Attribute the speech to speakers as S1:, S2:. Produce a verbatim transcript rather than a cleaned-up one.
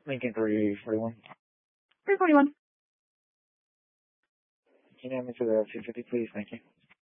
S1: Lincoln three forty-one.
S2: three forty-one.
S1: Can you add me to the two fifty, please? Thank you.